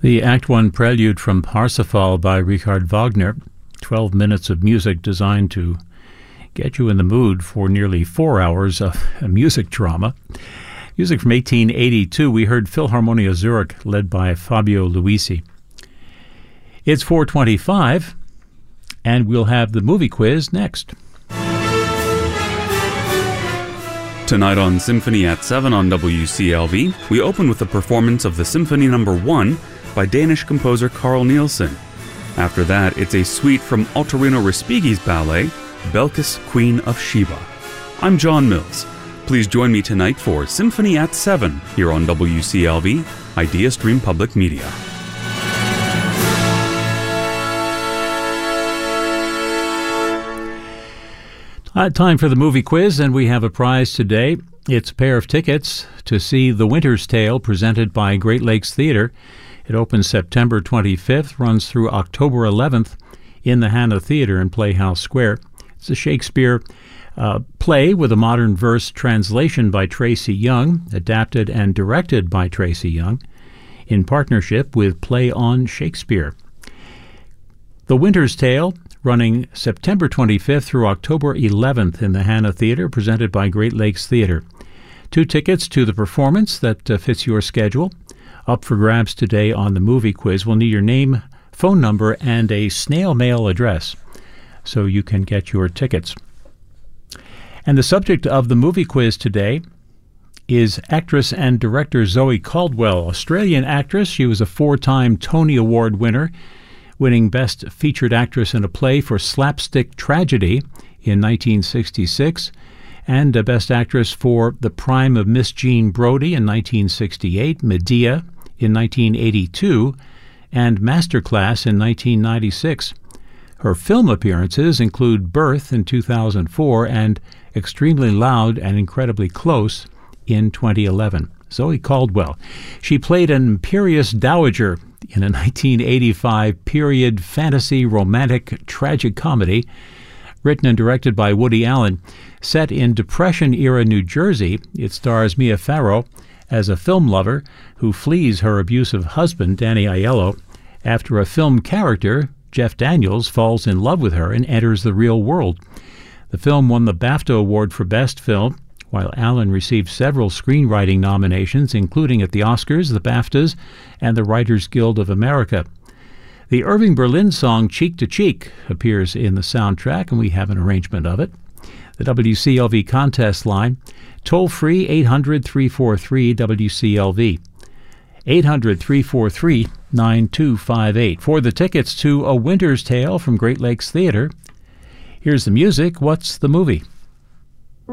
The Act One prelude from Parsifal by Richard Wagner, 12 minutes of music designed to get you in the mood for nearly 4 hours of a music drama. Music from 1882, we heard Philharmonia Zurich, led by Fabio Luisi. It's 4:25, and we'll have the movie quiz next. Tonight on Symphony at 7 on WCLV, we open with the performance of the Symphony No. 1 by Danish composer Carl Nielsen. After that, it's a suite from Ottorino Respighi's ballet, Belkis, Queen of Sheba. I'm John Mills. Please join me tonight for Symphony at 7 here on WCLV, Idea Stream Public Media. Time for the movie quiz, and we have a prize today. It's a pair of tickets to see The Winter's Tale, presented by Great Lakes Theatre. It opens September 25th, runs through October 11th in the Hanna Theatre in Playhouse Square. It's a Shakespeare play with a modern verse translation by Tracy Young, adapted and directed by Tracy Young, in partnership with Play on Shakespeare. The Winter's Tale, running September 25th through October 11th in the Hanna Theatre, presented by Great Lakes Theatre. 2 tickets to the performance that fits your schedule. Up for grabs today on the movie quiz. We'll need your name, phone number, and a snail mail address so you can get your tickets. And the subject of the movie quiz today is actress and director Zoe Caldwell, Australian actress. She was a 4-time Tony Award winner, winning Best Featured Actress in a Play for Slapstick Tragedy in 1966, and Best Actress for The Prime of Miss Jean Brodie in 1968, Medea in 1982, and Masterclass in 1996. Her film appearances include Birth in 2004 and Extremely Loud and Incredibly Close in 2011. Zoe Caldwell. She played an imperious dowager in a 1985 period fantasy romantic tragic comedy written and directed by Woody Allen. Set in Depression-era New Jersey, it stars Mia Farrow as a film lover who flees her abusive husband, Danny Aiello, after a film character, Jeff Daniels, falls in love with her and enters the real world. The film won the BAFTA Award for Best Film, while Allen received several screenwriting nominations, including at the Oscars, the BAFTAs, and the Writers Guild of America. The Irving Berlin song Cheek to Cheek appears in the soundtrack, and we have an arrangement of it. The WCLV contest line, toll-free 800-343-WCLV, 800-343-9258. For the tickets to A Winter's Tale from Great Lakes Theatre, here's the music. What's the movie?